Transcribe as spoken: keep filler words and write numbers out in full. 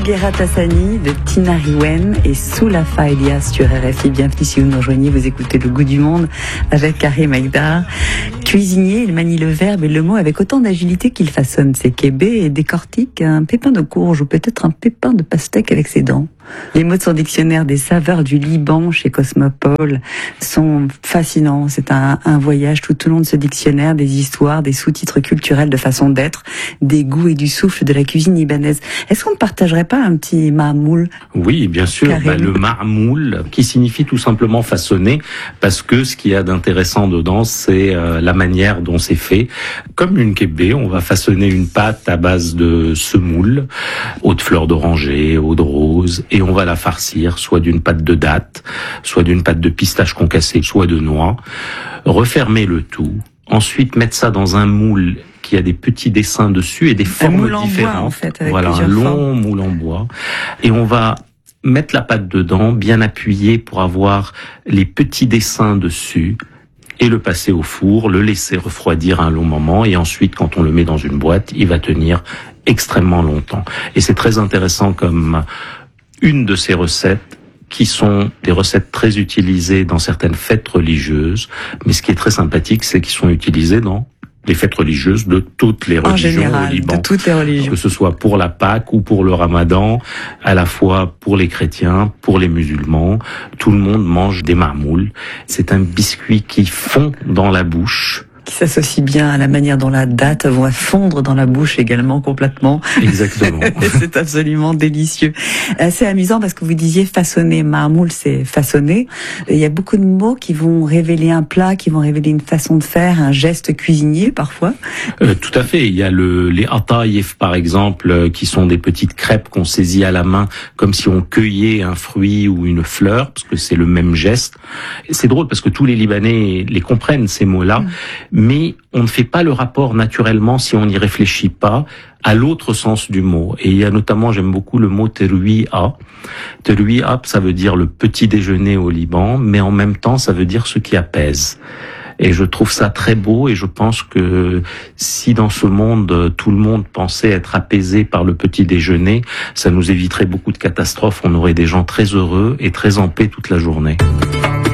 Guerrat Hassani de Tinariwen et Soulafa Elias sur R F I. Bienvenue si vous nous rejoignez, vous écoutez Le Goût du Monde avec Karim Agdar. Cuisinier, il manie le verbe et le mot avec autant d'agilité qu'il façonne ses kébés et décortique un pépin de courge ou peut-être un pépin de pastèque avec ses dents. Les mots de son dictionnaire des saveurs du Liban chez Cosmopole sont fascinants. C'est un, un voyage tout au long de ce dictionnaire, des histoires, des sous-titres culturels de façon d'être, des goûts et du souffle de la cuisine libanaise. Est-ce qu'on ne partagerait pas un petit mahmoul? Oui, bien sûr. Bah, le mahmoul, qui signifie tout simplement façonner, parce que ce qu'il y a d'intéressant dedans, c'est euh, la manière dont c'est fait. Comme une kébé, on va façonner une pâte à base de semoule, eau de fleurs d'oranger, eau de rose, et on va la farcir, soit d'une pâte de dattes, soit d'une pâte de pistache concassée, soit de noix. Refermer le tout. Ensuite, mettre ça dans un moule qui a des petits dessins dessus et des formes moule en différentes. Bois, en fait, avec voilà, un plusieurs long formes. moule en bois. Et on va mettre la pâte dedans, bien appuyée pour avoir les petits dessins dessus, et le passer au four, le laisser refroidir un long moment, et ensuite, quand on le met dans une boîte, il va tenir extrêmement longtemps. Et c'est très intéressant comme une de ces recettes qui sont des recettes très utilisées dans certaines fêtes religieuses, mais ce qui est très sympathique, c'est qu'ils sont utilisés dans les fêtes religieuses de toutes les religions en général, au Liban. de toutes les religions. Que ce soit pour la Pâque ou pour le Ramadan, à la fois pour les chrétiens, pour les musulmans, tout le monde mange des mahmouls. C'est un biscuit qui fond dans la bouche. Qui s'associe bien à la manière dont la date va fondre dans la bouche également complètement. Exactement. C'est absolument délicieux. C'est amusant parce que vous disiez façonner. Mahmoul, c'est façonner. Il y a beaucoup de mots qui vont révéler un plat, qui vont révéler une façon de faire, un geste cuisinier parfois. Euh, tout à fait. Il y a le, les atayef par exemple, euh, qui sont des petites crêpes qu'on saisit à la main comme si on cueillait un fruit ou une fleur, parce que c'est le même geste. Et c'est drôle parce que tous les Libanais les comprennent, ces mots-là. Mmh. Mais on ne fait pas le rapport naturellement, si on n'y réfléchit pas, à l'autre sens du mot. Et il y a notamment, j'aime beaucoup le mot terouia. Terouia, ça veut dire le petit déjeuner au Liban, mais en même temps, ça veut dire ce qui apaise. Et je trouve ça très beau, et je pense que si dans ce monde, tout le monde pensait être apaisé par le petit déjeuner, ça nous éviterait beaucoup de catastrophes. On aurait des gens très heureux et très en paix toute la journée.